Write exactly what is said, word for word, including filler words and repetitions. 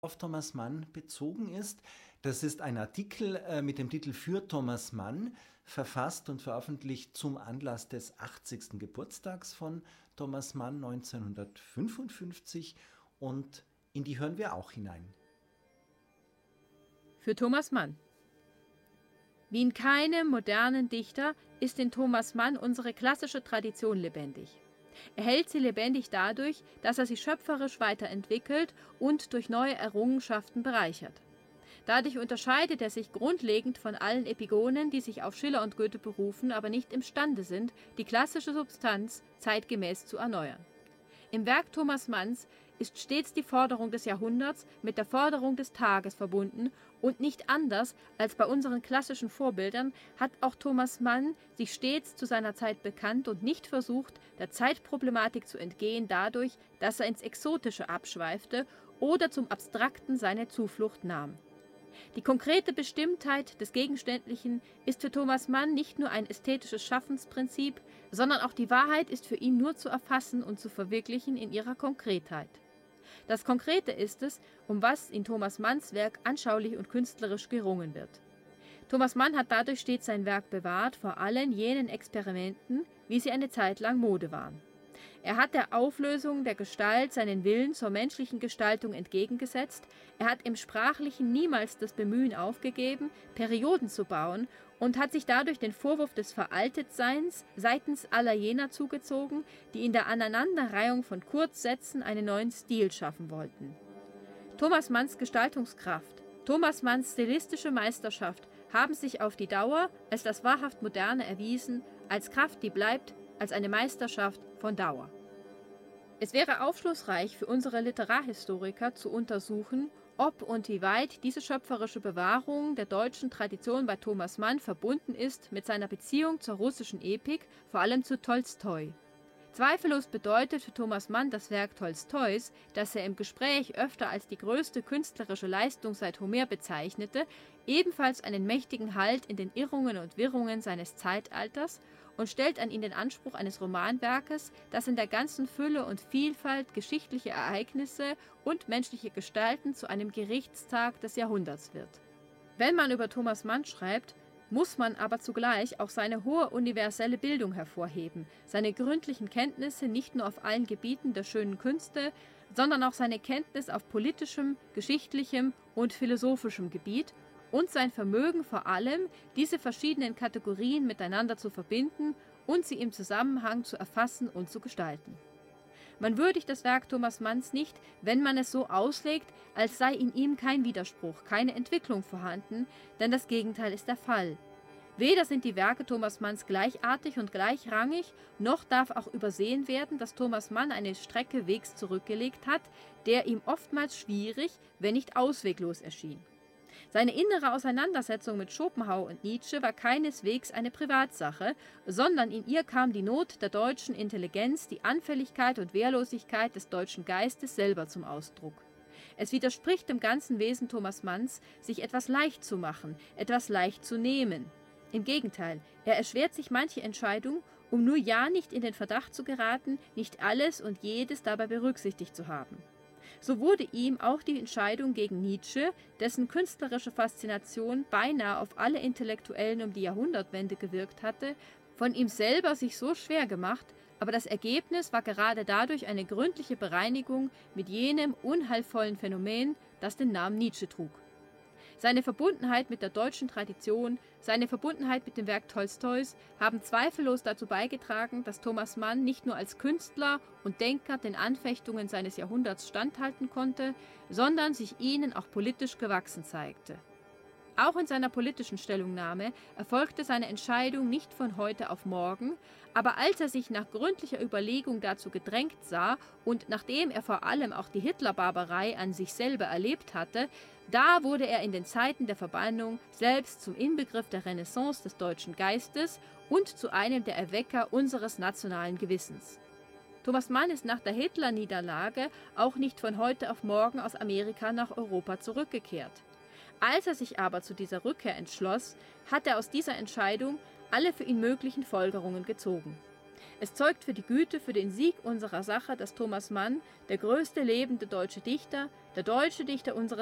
auf Thomas Mann bezogen ist. Das ist ein Artikel äh, mit dem Titel Für Thomas Mann, verfasst und veröffentlicht zum Anlass des achtzigsten Geburtstags von Thomas Mann neunzehnhundertfünfundfünfzig, und in die hören wir auch hinein. Für Thomas Mann. Wie in keinem modernen Dichter ist in Thomas Mann unsere klassische Tradition lebendig. Er hält sie lebendig dadurch, dass er sie schöpferisch weiterentwickelt und durch neue Errungenschaften bereichert. Dadurch unterscheidet er sich grundlegend von allen Epigonen, die sich auf Schiller und Goethe berufen, aber nicht imstande sind, die klassische Substanz zeitgemäß zu erneuern. Im Werk Thomas Manns ist stets die Forderung des Jahrhunderts mit der Forderung des Tages verbunden, und nicht anders als bei unseren klassischen Vorbildern hat auch Thomas Mann sich stets zu seiner Zeit bekannt und nicht versucht, der Zeitproblematik zu entgehen dadurch, dass er ins Exotische abschweifte oder zum Abstrakten seine Zuflucht nahm. Die konkrete Bestimmtheit des Gegenständlichen ist für Thomas Mann nicht nur ein ästhetisches Schaffensprinzip, sondern auch die Wahrheit ist für ihn nur zu erfassen und zu verwirklichen in ihrer Konkretheit. Das Konkrete ist es, um was in Thomas Manns Werk anschaulich und künstlerisch gerungen wird. Thomas Mann hat dadurch stets sein Werk bewahrt vor allen jenen Experimenten, wie sie eine Zeit lang Mode waren. Er hat der Auflösung der Gestalt seinen Willen zur menschlichen Gestaltung entgegengesetzt, er hat im Sprachlichen niemals das Bemühen aufgegeben, Perioden zu bauen, und hat sich dadurch den Vorwurf des Veraltetseins seitens aller jener zugezogen, die in der Aneinanderreihung von Kurzsätzen einen neuen Stil schaffen wollten. Thomas Manns Gestaltungskraft, Thomas Manns stilistische Meisterschaft haben sich auf die Dauer als das wahrhaft Moderne erwiesen, als Kraft, die bleibt, als eine Meisterschaft von Dauer. Es wäre aufschlussreich für unsere Literarhistoriker zu untersuchen, ob und wie weit diese schöpferische Bewahrung der deutschen Tradition bei Thomas Mann verbunden ist mit seiner Beziehung zur russischen Epik, vor allem zu Tolstoi. Zweifellos bedeutet für Thomas Mann das Werk Tolstois, das er im Gespräch öfter als die größte künstlerische Leistung seit Homer bezeichnete, ebenfalls einen mächtigen Halt in den Irrungen und Wirrungen seines Zeitalters und stellt an ihn den Anspruch eines Romanwerkes, das in der ganzen Fülle und Vielfalt geschichtliche Ereignisse und menschliche Gestalten zu einem Gerichtstag des Jahrhunderts wird. Wenn man über Thomas Mann schreibt, muss man aber zugleich auch seine hohe universelle Bildung hervorheben, seine gründlichen Kenntnisse nicht nur auf allen Gebieten der schönen Künste, sondern auch seine Kenntnis auf politischem, geschichtlichem und philosophischem Gebiet und sein Vermögen vor allem, diese verschiedenen Kategorien miteinander zu verbinden und sie im Zusammenhang zu erfassen und zu gestalten. Man würdigt das Werk Thomas Manns nicht, wenn man es so auslegt, als sei in ihm kein Widerspruch, keine Entwicklung vorhanden, denn das Gegenteil ist der Fall. Weder sind die Werke Thomas Manns gleichartig und gleichrangig, noch darf auch übersehen werden, dass Thomas Mann eine Strecke Wegs zurückgelegt hat, der ihm oftmals schwierig, wenn nicht ausweglos erschien. Seine innere Auseinandersetzung mit Schopenhauer und Nietzsche war keineswegs eine Privatsache, sondern in ihr kam die Not der deutschen Intelligenz, die Anfälligkeit und Wehrlosigkeit des deutschen Geistes selber zum Ausdruck. Es widerspricht dem ganzen Wesen Thomas Manns, sich etwas leicht zu machen, etwas leicht zu nehmen. Im Gegenteil, er erschwert sich manche Entscheidung, um nur ja nicht in den Verdacht zu geraten, nicht alles und jedes dabei berücksichtigt zu haben. So wurde ihm auch die Entscheidung gegen Nietzsche, dessen künstlerische Faszination beinahe auf alle Intellektuellen um die Jahrhundertwende gewirkt hatte, von ihm selber sich so schwer gemacht, aber das Ergebnis war gerade dadurch eine gründliche Bereinigung mit jenem unheilvollen Phänomen, das den Namen Nietzsche trug. Seine Verbundenheit mit der deutschen Tradition, seine Verbundenheit mit dem Werk Tolstois haben zweifellos dazu beigetragen, dass Thomas Mann nicht nur als Künstler und Denker den Anfechtungen seines Jahrhunderts standhalten konnte, sondern sich ihnen auch politisch gewachsen zeigte. Auch in seiner politischen Stellungnahme erfolgte seine Entscheidung nicht von heute auf morgen, aber als er sich nach gründlicher Überlegung dazu gedrängt sah und nachdem er vor allem auch die Hitlerbarbarei an sich selber erlebt hatte, da wurde er in den Zeiten der Verbannung selbst zum Inbegriff der Renaissance des deutschen Geistes und zu einem der Erwecker unseres nationalen Gewissens. Thomas Mann ist nach der Hitler-Niederlage auch nicht von heute auf morgen aus Amerika nach Europa zurückgekehrt. Als er sich aber zu dieser Rückkehr entschloss, hat er aus dieser Entscheidung alle für ihn möglichen Folgerungen gezogen. Es zeugt für die Güte, für den Sieg unserer Sache, dass Thomas Mann, der größte lebende deutsche Dichter, der deutsche Dichter unserer